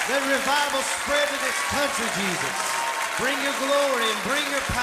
Let revival spread to this country, Jesus. Bring your glory and bring your